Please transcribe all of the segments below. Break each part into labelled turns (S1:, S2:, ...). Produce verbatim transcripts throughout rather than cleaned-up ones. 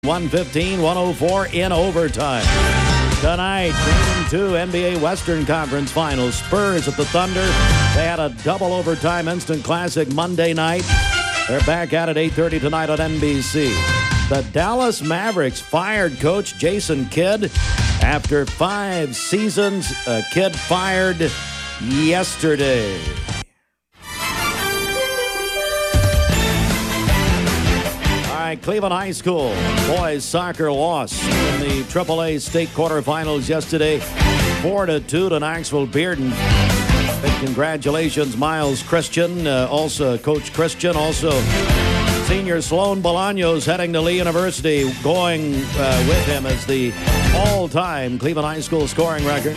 S1: one fifteen, one oh four in overtime. Tonight, game two N B A Western Conference Finals. Spurs at the Thunder. They had a double overtime instant classic Monday night. They're back at it eight thirty tonight on N B C. The Dallas Mavericks fired coach Jason Kidd after five seasons. Uh, Kidd fired yesterday. Cleveland High School boys soccer lost in the triple A state quarterfinals yesterday, four to two to Knoxville Bearden. And congratulations, Miles Christian, uh, also Coach Christian, also senior Sloan Bolaños heading to Lee University, going uh, with him as the all-time Cleveland High School scoring record.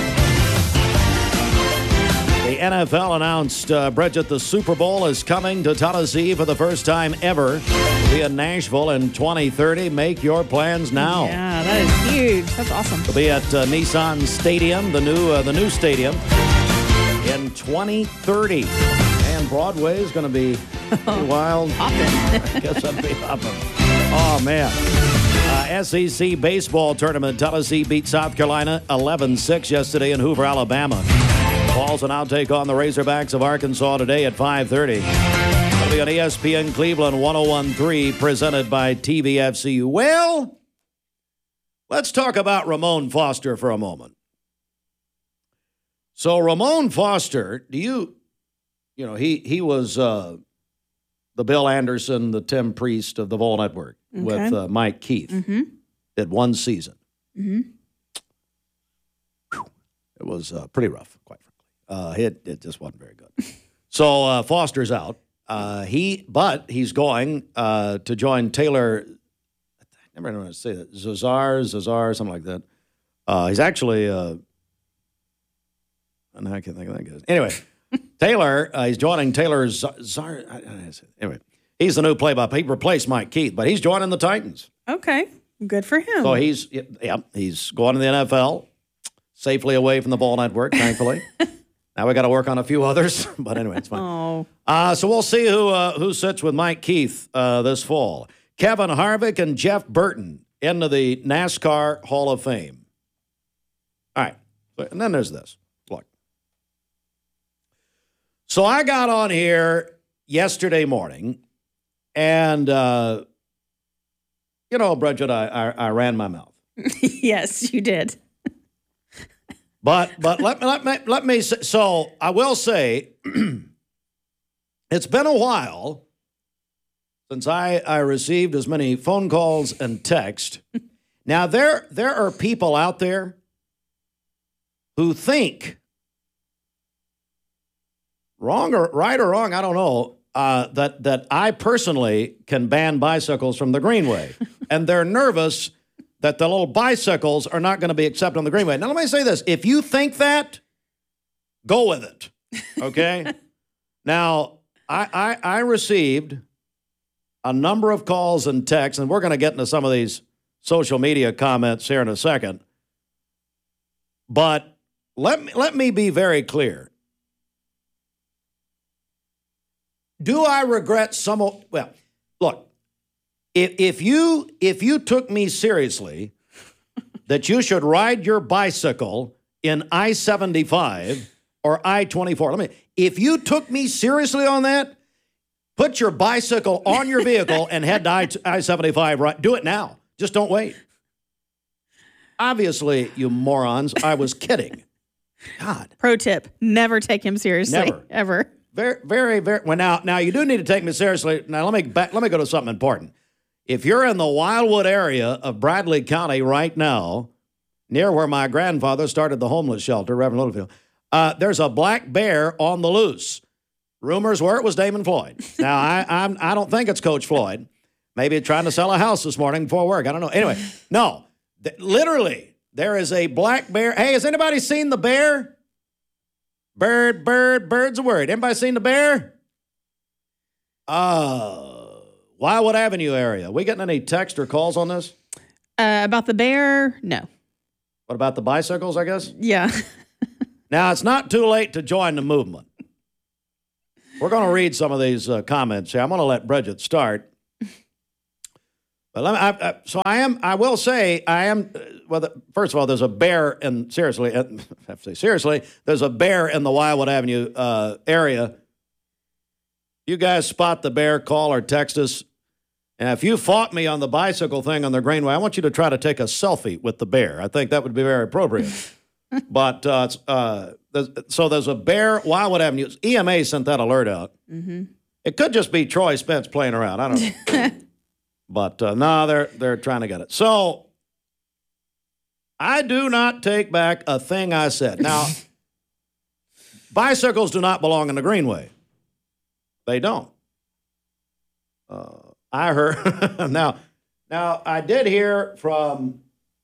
S1: The N F L announced, uh, Bridget, the Super Bowl is coming to Tennessee for the first time ever. It'll be in Nashville in twenty thirty. Make your plans now.
S2: Yeah, that is huge. That's awesome.
S1: It'll be at uh, Nissan Stadium, the new uh, the new stadium, in twenty thirty. And Broadway is going to be wild.
S2: Hopping.
S1: I guess I'd be hopping. Oh, man. Uh, S E C baseball tournament. Tennessee beat South Carolina eleven six yesterday in Hoover, Alabama. Vols will now take on the Razorbacks of Arkansas today at five thirty. It'll be on E S P N Cleveland one oh one point three, presented by T V F C. Well, let's talk about Ramon Foster for a moment. So Ramon Foster, do you, you know, he he was uh, the Bill Anderson, the Tim Priest of the Vol Network, okay, with uh, Mike Keith.
S2: Mm-hmm.
S1: Did one season.
S2: Mm-hmm.
S1: It was uh, pretty rough, quite frankly. Uh, it, it just wasn't very good. So uh, Foster's out. Uh, he, but he's going uh, to join Taylor. I never know how to say that. Zazar, Zazar, something like that. Uh, he's actually, uh, and I can't think of that guy. Anyway, Taylor. Uh, he's joining Taylor Zar. I, I, anyway, he's the new play-by-play. He replaced Mike Keith, but he's joining the Titans.
S2: Okay, good for him.
S1: So he's, yeah, he's going to the N F L. Safely away from the Ball Network, thankfully. Now we got to work on a few others, but anyway, it's fine.
S2: Oh.
S1: Uh, so we'll see who uh, who sits with Mike Keith uh, this fall. Kevin Harvick and Jeff Burton into the NASCAR Hall of Fame. All right, and then there's this. Look. So I got on here yesterday morning, and uh, you know, Bridget, I, I I ran my mouth.
S2: Yes, you did.
S1: But but let me let me let me say, so I will say it's been a while since I, I received as many phone calls and texts. Now there there are people out there who think, wrong or right or wrong, I don't know, uh, that that I personally can ban bicycles from the Greenway, and they're nervous that the little bicycles are not going to be accepted on the Greenway. Now, let me say this. If you think that, go with it, okay? Now, I, I, I received a number of calls and texts, and we're going to get into some of these social media comments here in a second. But let me, let me be very clear. Do I regret some of, well, look, If if you if you took me seriously, that you should ride your bicycle in I seventy-five or I twenty-four, let me. If you took me seriously on that, put your bicycle on your vehicle and head to I seventy-five. Right, do it now. Just don't wait. Obviously, you morons, I was kidding. God.
S2: Pro tip: never take him seriously.
S1: Never.
S2: Ever.
S1: Very very very. Well, now now you do need to take me seriously. Now let me back, let me go to something important. If you're in the Wildwood area of Bradley County right now, near where my grandfather started the homeless shelter, Reverend Littlefield, uh, there's a black bear on the loose. Rumors were it was Damon Floyd. Now, I I'm, I don't think it's Coach Floyd. Maybe trying to sell a house this morning before work. I don't know. Anyway, no. Th- literally, there is a black bear. Hey, has anybody seen the bear? Bird, bird, bird's a word. Anybody seen the bear? Uh... Wildwood Avenue area. We getting any text or calls on this?
S2: Uh, about the bear? No.
S1: What about the bicycles, I guess?
S2: Yeah.
S1: Now, it's not too late to join the movement. We're going to read some of these uh, comments here. I'm going to let Bridget start. But let me, I, I, so I am. I will say I am. uh, Well, the, first of all, there's a bear in seriously. uh, I have to say seriously. There's a bear in the Wildwood Avenue uh, area. You guys spot the bear, call or text us. And if you fought me on the bicycle thing on the Greenway, I want you to try to take a selfie with the bear. I think that would be very appropriate. But uh, it's, uh, there's, so there's a bear, Wildwood Avenue. E M A sent that alert out.
S2: Mm-hmm.
S1: It could just be Troy Spence playing around. I don't know. But uh, no, they're they're trying to get it. So I do not take back a thing I said. Now, bicycles do not belong in the Greenway. They don't. Uh, I heard now. Now I did hear from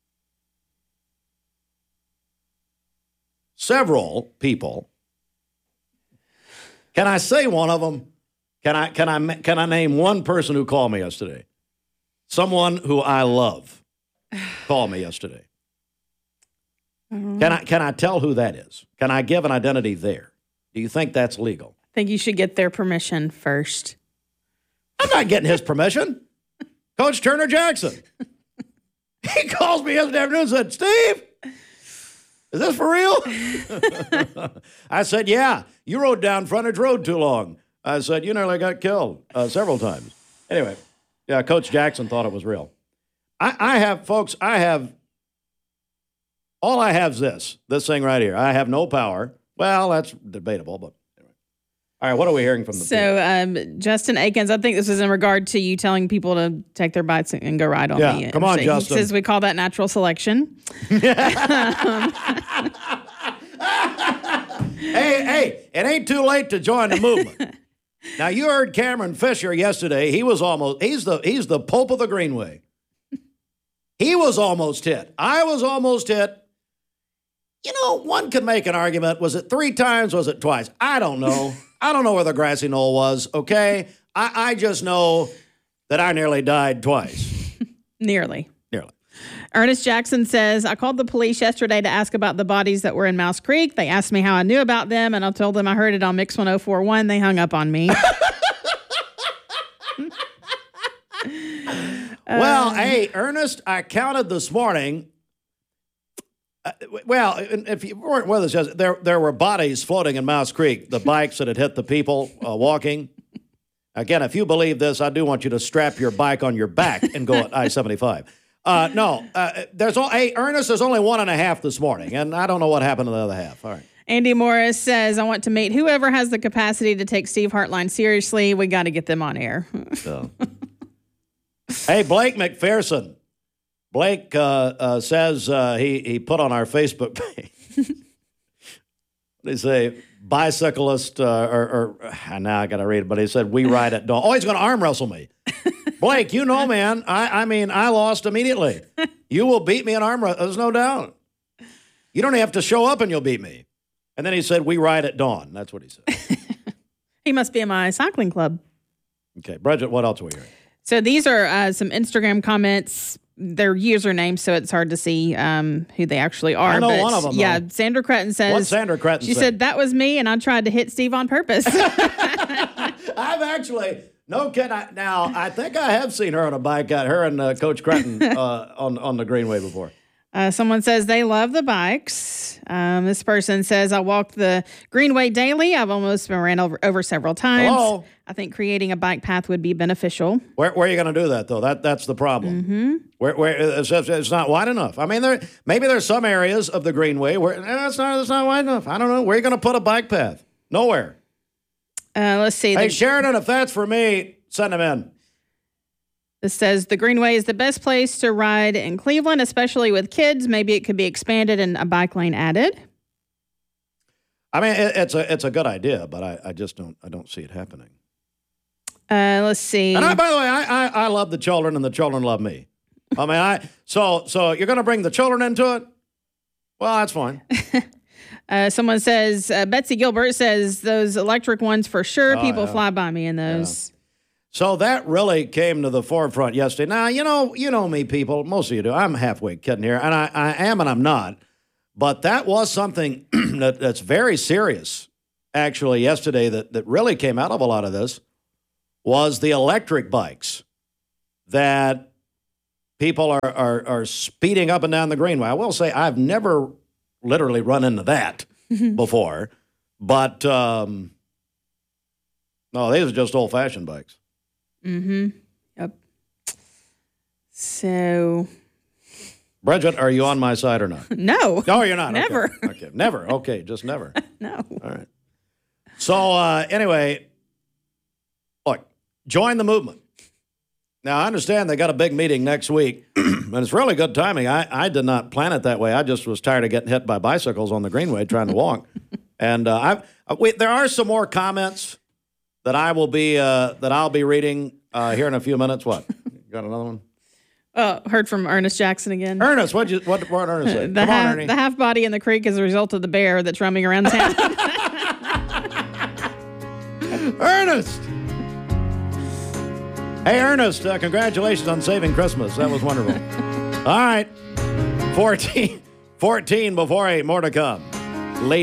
S1: several people. Can I say one of them? Can I can I can I name one person who called me yesterday? Someone who I love called me yesterday.
S2: Mm-hmm.
S1: Can I can I tell who that is? Can I give an identity there? Do you think that's legal?
S2: I think you should get their permission first.
S1: I'm not getting his permission. Coach Turner Jackson. He calls me yesterday afternoon and said, Steve, is this for real? I said, yeah, you rode down Frontage Road too long. I said, you nearly got killed uh, several times. Anyway, yeah, Coach Jackson thought it was real. I, I have, folks, I have, all I have is this, this thing right here. I have no power. Well, that's debatable, but anyway. All right, what are we hearing from the
S2: So, um, Justin Akins, I think this is in regard to you telling people to take their bikes and go ride on
S1: Yeah,
S2: the
S1: come on,
S2: interstate.
S1: Justin.
S2: He says we call that natural selection.
S1: Hey, hey, it ain't too late to join the movement. Now, you heard Cameron Fisher yesterday. He was almost, he's the, he's the Pope of the Greenway. He was almost hit. I was almost hit. You know, one could make an argument. Was it three times? Was it twice? I don't know. I don't know where the grassy knoll was, okay? I, I just know that I nearly died twice.
S2: Nearly.
S1: Nearly.
S2: Ernest Jackson says, I called the police yesterday to ask about the bodies that were in Mouse Creek. They asked me how I knew about them, and I told them I heard it on Mix one oh four point one. They hung up on me.
S1: Well,
S2: Um,
S1: hey, Ernest, I counted this morning. Uh, well, if you weren't with us, yes, there there were bodies floating in Mouse Creek, the bikes that had hit the people uh, walking. Again, if you believe this, I do want you to strap your bike on your back and go at I seventy-five. Uh, no, uh, there's all, hey, Ernest, there's only one and a half this morning, and I don't know what happened to the other half. All right.
S2: Andy Morris says, I want to meet whoever has the capacity to take Steve Hartline seriously. We got to get them on air.
S1: So. Hey, Blake McPherson. Blake uh, uh, says uh, he, he put on our Facebook page, what did he say? Bicyclist, uh, or, or now I got to read it, but he said, we ride at dawn. Oh, he's going to arm wrestle me. Blake, you know, man, I, I mean, I lost immediately. You will beat me in arm wrestle. There's no doubt. You don't have to show up and you'll beat me. And then he said, we ride at dawn. That's what he said.
S2: He must be in my cycling club.
S1: Okay, Bridget, what else are we hearing?
S2: So these are uh, some Instagram comments. Their usernames, so it's hard to see um, who they actually are.
S1: I know
S2: but
S1: one of them,
S2: Yeah,
S1: though.
S2: Sandra Cretton says.
S1: What's Sandra Cretton
S2: She
S1: say?
S2: said, that was me, and I tried to hit Steve on purpose.
S1: I've actually, no kidding. I, now, I think I have seen her on a bike, uh, her and uh, Coach Cretton uh, on, on the Greenway before.
S2: Uh, someone says they love the bikes. Um, this person says, I walk the Greenway daily. I've almost been ran over, over several times.
S1: Hello?
S2: I think creating a bike path would be beneficial.
S1: Where, where are you going to do that, though? That That's the problem. Mm-hmm. Where, where it's, it's not wide enough. I mean, there maybe there's some areas of the Greenway where eh, it's, not, it's not wide enough. I don't know. Where are you going to put a bike path? Nowhere.
S2: Uh, let's see.
S1: Hey,
S2: The-
S1: Sheridan, if that's for me, send them in.
S2: This says the Greenway is the best place to ride in Cleveland, especially with kids. Maybe it could be expanded and a bike lane added.
S1: I mean, it, it's a it's a good idea, but I, I just don't I don't see it happening.
S2: Uh, let's see.
S1: And I, by the way, I, I I love the children, and the children love me. I mean, I so so you're going to bring the children into it? Well, that's fine.
S2: Uh, someone says, uh, Betsy Gilbert says, those electric ones for sure.
S1: Oh,
S2: People
S1: yeah.
S2: fly by me in those.
S1: So that really came to the forefront yesterday. Now, you know, you know me, people. Most of you do. I'm halfway kidding here, and I, I am and I'm not. But that was something that, that's very serious, actually, yesterday that, that really came out of a lot of this was the electric bikes that people are, are, are speeding up and down the Greenway. I will say I've never literally run into that before, but um, no, these are just old-fashioned bikes.
S2: Mm-hmm. Yep. So...
S1: Bridget, are you on my side or not?
S2: No.
S1: No, you're not.
S2: Never.
S1: Okay. okay. Never. Okay, just never.
S2: No.
S1: All right. So uh, anyway, look, join the movement. Now, I understand they got a big meeting next week, and it's really good timing. I, I did not plan it that way. I just was tired of getting hit by bicycles on the Greenway trying to walk. And uh, I, wait, there are some more comments that I will be uh, that I'll be reading uh, here in a few minutes. What? You got another one?
S2: Oh, heard from Ernest Jackson again.
S1: Ernest, what'd you, what what Ernest say?
S2: The,
S1: Come
S2: half,
S1: on, Ernie.
S2: the half body in the creek is a result of the bear that's roaming around town.
S1: Ernest! Hey, Ernest, uh, congratulations on saving Christmas. That was wonderful. All right. fourteen, fourteen before eight. More to come.